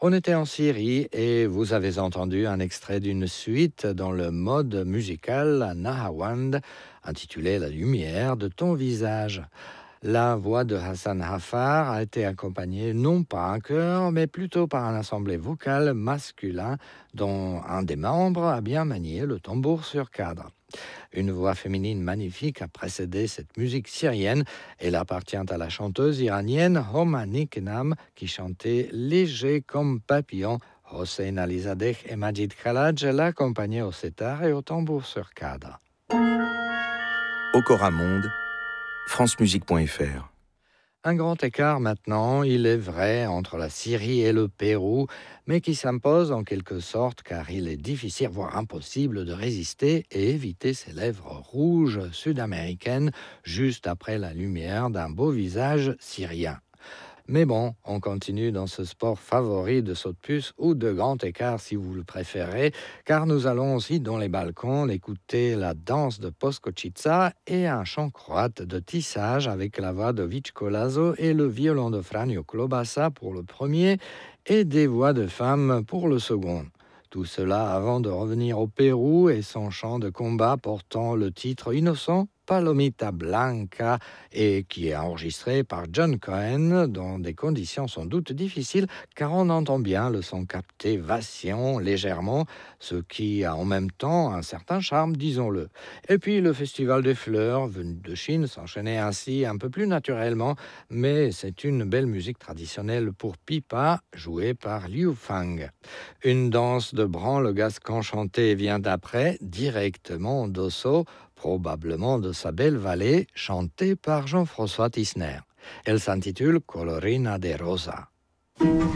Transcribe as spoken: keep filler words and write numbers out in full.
On était en Syrie et vous avez entendu un extrait d'une suite dans le mode musical Nahawand, intitulé La lumière de ton visage. La voix de Hassan Hafar a été accompagnée non par un chœur, mais plutôt par un ensemble vocal masculin dont un des membres a bien manié le tambour sur cadre. Une voix féminine magnifique a précédé cette musique syrienne. Elle appartient à la chanteuse iranienne Homa Niknam qui chantait léger comme papillon. Hossein Alizadeh et Majid Khalaj l'accompagnaient au setar et au tambour sur cadre. Okora Monde, francemusique point f r. Un grand écart maintenant, il est vrai, entre la Syrie et le Pérou, mais qui s'impose en quelque sorte car il est difficile, voire impossible de résister et éviter ces lèvres rouges sud-américaines juste après la lumière d'un beau visage syrien. Mais bon, on continue dans ce sport favori de saut de puce ou de grand écart si vous le préférez, car nous allons aussi dans les balcons écouter la danse de Poskočica et un chant croate de tissage avec la voix de Vicko Lazo et le violon de Franjo Klobasa pour le premier et des voix de femmes pour le second. Tout cela avant de revenir au Pérou et son chant de combat portant le titre innocent Palomita Blanca et qui est enregistré par John Cohen dans des conditions sans doute difficiles car on entend bien le son capté vacillant légèrement, ce qui a en même temps un certain charme, disons-le. Et puis le Festival des Fleurs venu de Chine s'enchaînait ainsi un peu plus naturellement, mais c'est une belle musique traditionnelle pour pipa jouée par Liu Fang. Une danse de branle gascon chantée vient d'après, directement d'Osso, probablement de sa belle vallée, chantée par Jean-François Tissner. Elle s'intitule Colorina de Rosa.